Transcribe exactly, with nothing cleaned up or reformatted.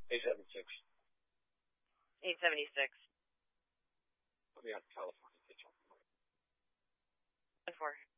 eight seventy-six. eight seventy-six. Let me out of California. Four.